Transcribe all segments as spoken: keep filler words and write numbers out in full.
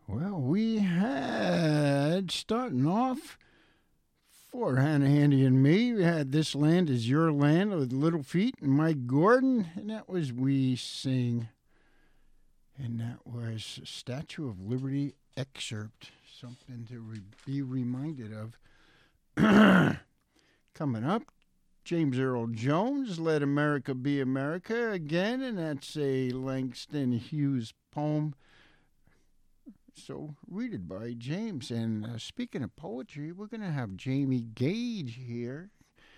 Well, we had, starting off, for Hannah Handy and me, we had This Land Is Your Land with Little Feat and Mike Gordon, and that was We Sing. And that was a Statue of Liberty excerpt, something to re- be reminded of. Coming up, James Earl Jones, Let America Be America again, and that's a Langston Hughes poem. So, read it by James. And uh, speaking of poetry, we're going to have Jamie Gage here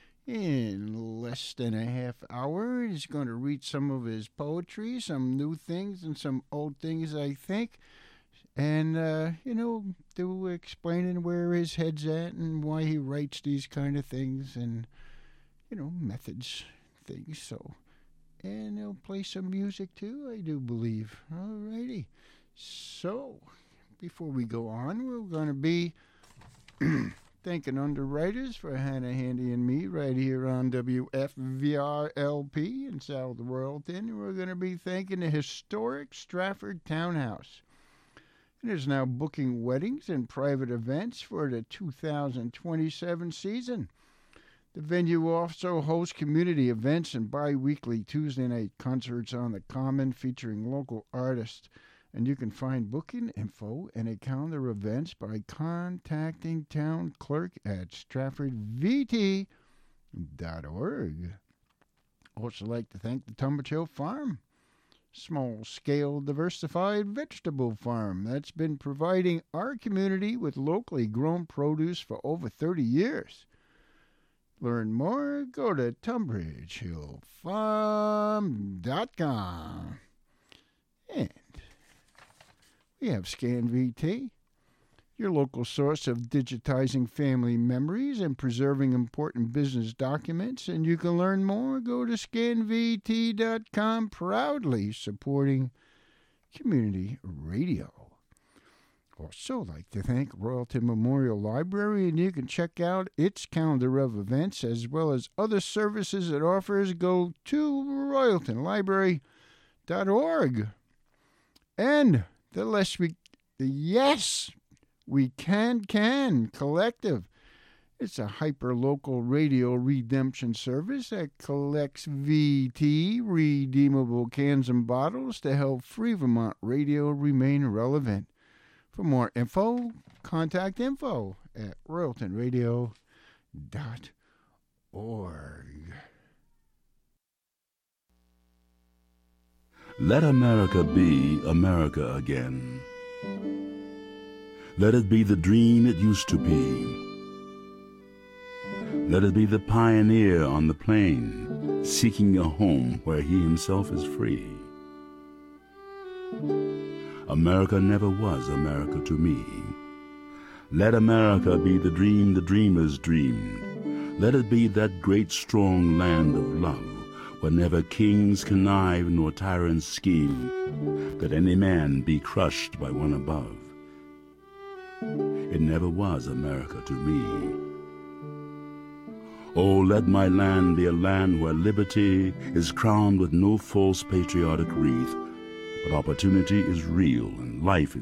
in less than a half hour. He's going to read some of his poetry, some new things and some old things, I think. And, uh, you know, do explaining where his head's at and why he writes these kind of things and, you know, methods, things. So, and he'll play some music too, I do believe. All righty. So, before we go on, we're going to be thanking underwriters for Hannah Handy and me right here on W F V R L P in South Royalton. We're going to be thanking the historic Stratford Townhouse. It is now booking weddings and private events for the two thousand twenty-seven season. The venue also hosts community events and bi-weekly Tuesday night concerts on the Common featuring local artists. And you can find booking info and a calendar of events by contacting town clerk at stratford v t dot org. Also like to thank the Tumberchill Farm, small-scale diversified vegetable farm that's been providing our community with locally grown produce for over thirty years. Learn more, go to tunbridge hill farm dot com. And we have ScanVT, your local source of digitizing family memories and preserving important business documents. And you can learn more. Go to scan v t dot com, proudly supporting community radio. Also like to thank Royalton Memorial Library, and you can check out its calendar of events as well as other services it offers. Go to royalton library dot org. And the less we, the Yes We Can Can Collective. It's a hyper-local radio redemption service that collects V T, redeemable cans and bottles, to help Free Vermont Radio remain relevant. For more info, contact info at royalton radio dot org. Let America be America again. Let it be the dream it used to be. Let it be the pioneer on the plain, seeking a home where he himself is free. America never was America to me. Let America be the dream the dreamers dreamed. Let it be that great strong land of love, where never kings connive nor tyrants scheme, that any man be crushed by one above. It never was America to me. Oh, let my land be a land where liberty is crowned with no false patriotic wreath, but opportunity is real and life is